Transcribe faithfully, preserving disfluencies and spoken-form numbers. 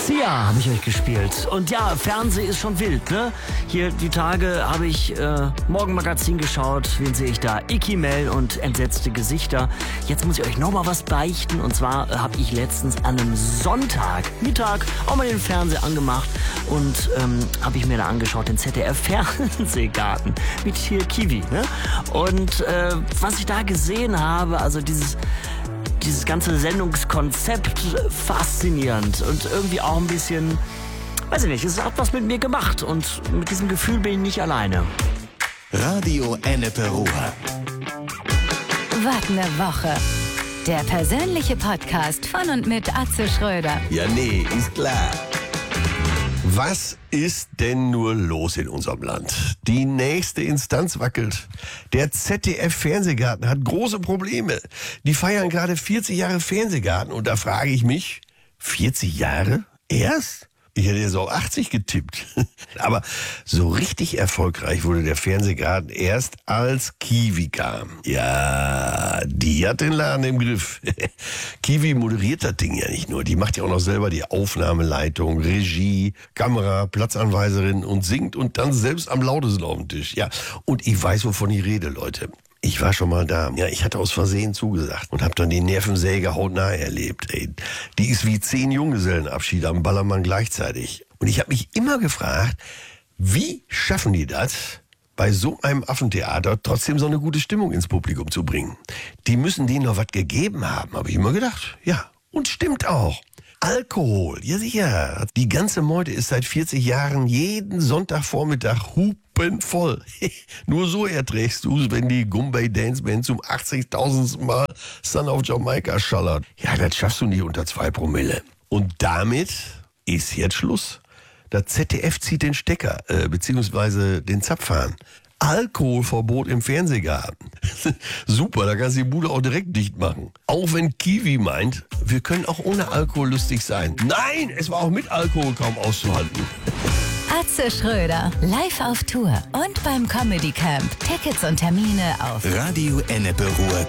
Sia habe ich euch gespielt. Und ja, Fernsehen ist schon wild, ne? Hier die Tage habe ich äh, Morgenmagazin geschaut. Wen sehe ich da? Icky Mel und entsetzte Gesichter. Jetzt muss ich euch noch mal was beichten. Und zwar äh, habe ich letztens an einem Sonntag, Mittag, auch mal den Fernseher angemacht. Und ähm, habe ich mir da angeschaut, den Z D F-Fernsehgarten mit hier Kiwi, ne? Und äh, was ich da gesehen habe, also dieses... Dieses ganze Sendungskonzept faszinierend und irgendwie auch ein bisschen, weiß ich nicht, es hat was mit mir gemacht und mit diesem Gefühl bin ich nicht alleine. Radio Ennepe-Ruhr. Was ne Woche. Der persönliche Podcast von und mit Atze Schröder. Ja, nee, ist klar. Was ist denn nur los in unserem Land? Die nächste Instanz wackelt. Der Z D F-Fernsehgarten hat große Probleme. Die feiern gerade vierzig Jahre Fernsehgarten und da frage ich mich, vierzig Jahre? Erst? Ich hätte jetzt auch achtzig getippt. Aber so richtig erfolgreich wurde der Fernsehgarten erst, als Kiwi kam. Ja, die hat den Laden im Griff. Kiwi moderiert das Ding ja nicht nur. Die macht ja auch noch selber die Aufnahmeleitung, Regie, Kamera, Platzanweiserin und singt und dann selbst am lautesten auf dem Tisch. Ja, und ich weiß, wovon ich rede, Leute. Ich war schon mal da. Ja, ich hatte aus Versehen zugesagt und habe dann die Nervensäge hautnah erlebt. Ey, die ist wie zehn Junggesellenabschiede am Ballermann gleichzeitig. Und ich habe mich immer gefragt, wie schaffen die das, bei so einem Affentheater trotzdem so eine gute Stimmung ins Publikum zu bringen? Die müssen denen noch was gegeben haben, habe ich immer gedacht. Ja, und stimmt auch. Alkohol, ja sicher. Die ganze Meute ist seit vierzig Jahren jeden Sonntagvormittag hupenvoll. Nur so erträgst du es, wenn die Gumbay Dance Band zum achtzigtausendsten Mal Son of Jamaica schallert. Ja, das schaffst du nicht unter zwei Promille. Und damit ist jetzt Schluss. Das Z D F zieht den Stecker, äh, beziehungsweise den Zapfhahn. Alkoholverbot im Fernsehgarten. Super, da kannst du die Bude auch direkt dicht machen. Auch wenn Kiwi meint, wir können auch ohne Alkohol lustig sein. Nein, es war auch mit Alkohol kaum auszuhalten. Atze Schröder, live auf Tour und beim Comedy Camp. Tickets und Termine auf Radio Ennepe Ruhr.